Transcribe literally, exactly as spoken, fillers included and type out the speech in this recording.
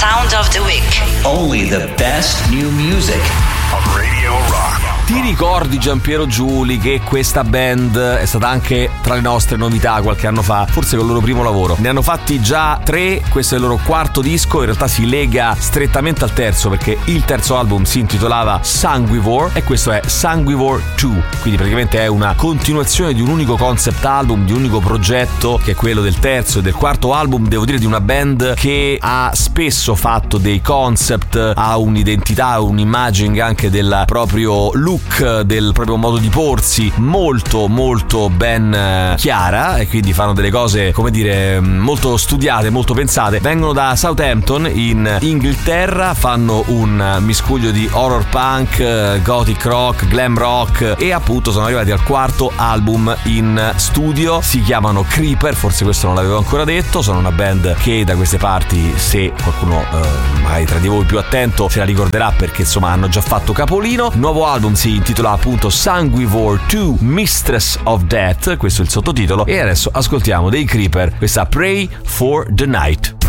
Sound of the Week. Only the best new music on Radio Rock. Ti ricordi, Giampiero Giuli, che questa band è stata anche tra le nostre novità qualche anno fa, forse con il loro primo lavoro? Ne hanno fatti già tre, questo è il loro quarto disco, in realtà si lega strettamente al terzo perché il terzo album si intitolava Sanguivore e questo è Sanguivore due, quindi praticamente è una continuazione di un unico concept album, di un unico progetto che è quello del terzo e del quarto album, devo dire di una band che ha spesso fatto dei concept, ha un'identità, un'immagine anche del proprio look, del proprio modo di porsi molto molto ben chiara e quindi fanno delle cose, come dire, molto studiate, molto pensate. Vengono da Southampton in Inghilterra, fanno un miscuglio di horror punk, gothic rock, glam rock e appunto sono arrivati al quarto album in studio. Si chiamano Creeper, forse questo non l'avevo ancora detto, sono una band che da queste parti, se qualcuno eh, magari tra di voi più attento se la ricorderà perché insomma hanno già fatto capolino. Il nuovo album si intitola appunto Sanguivore due Mistress of Death, questo è il sottotitolo, e adesso ascoltiamo dei Creeper questa Pray for the Night.